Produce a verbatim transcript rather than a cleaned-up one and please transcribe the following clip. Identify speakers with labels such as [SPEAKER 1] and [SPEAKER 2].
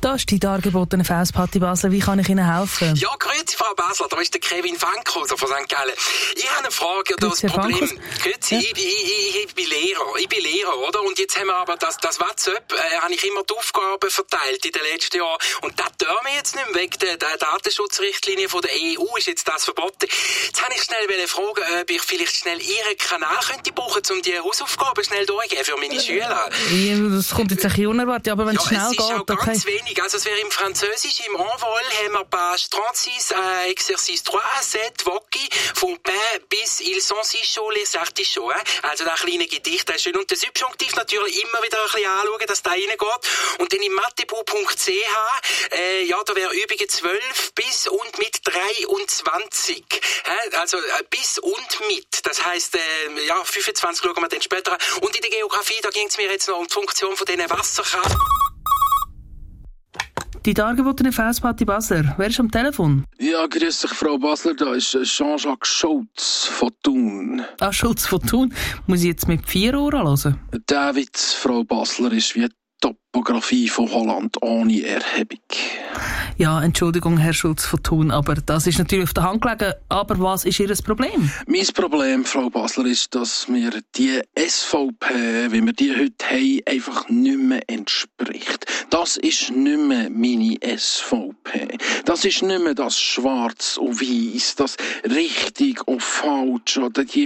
[SPEAKER 1] Da ist die dargebotene Felsparty Basel. Wie kann ich Ihnen helfen?
[SPEAKER 2] Ja, grüezi, Frau Basler, da ist der Kevin Fankhauser von Sankt Gallen. Ich habe eine Frage, das Problem... Grüezi,
[SPEAKER 1] Ja.
[SPEAKER 2] ich, ich, ich, ich bin Lehrer, ich bin Lehrer, oder? Und jetzt haben wir aber das, das WhatsApp, äh, habe ich immer die Aufgaben verteilt in den letzten Jahren. Und das tun wir jetzt nicht mehr, wegen der, der Datenschutzrichtlinie von der E U ist jetzt das verboten. Jetzt habe ich schnell fragen, ob ich vielleicht schnell Ihren Kanal könnte brauchen, um die Hausaufgaben schnell durchzugeben für meine Schüler.
[SPEAKER 1] Ja, das kommt jetzt ein bisschen unerwartet, aber wenn es
[SPEAKER 2] Ja,
[SPEAKER 1] schnell
[SPEAKER 2] es ist
[SPEAKER 1] geht,
[SPEAKER 2] auch ganz
[SPEAKER 1] okay.
[SPEAKER 2] wenig. Also es wäre im Französisch, im Envol haben wir page trente-six, äh, Exercice drei, sept, Voci, von pain bis ils sont si chauds les artichauts. Hein? Also das kleine Gedicht, das ist schön. Und das Subjunktiv natürlich immer wieder ein bisschen anschauen, dass da reingeht. Und dann im mathebu punkt c h, äh, ja, da wäre Übungen zwölf bis und mit dreiundzwanzig. Hä? Also äh, bis und mit. Das heisst, äh, ja, fünfundzwanzig schauen wir dann später an. Und in der Geografie, da ging es mir jetzt noch um die Funktion von diesen Wasserkraft.
[SPEAKER 1] Die dargebotene Felsparty Basler. Wer ist am Telefon?
[SPEAKER 3] Ja, grüß dich, Frau Basler, da ist Jean-Jacques Schultz von Thun.
[SPEAKER 1] Ah, Schulz von Thun. Muss ich jetzt mit vier Ohren hören?
[SPEAKER 3] David, Frau Basler, ist wie die Topografie von Holland ohne Erhebung.
[SPEAKER 1] Ja, Entschuldigung, Herr Schulz von Thun, aber das ist natürlich auf der Hand gelegen. Aber was ist Ihr Problem?
[SPEAKER 3] Mein Problem, Frau Basler, ist, dass mir die S V P, wie wir die heute haben, einfach nicht mehr entspricht. Das ist nicht mehr meine S V P. Das ist nicht mehr das Schwarz und Weiß, das richtig und falsch oder die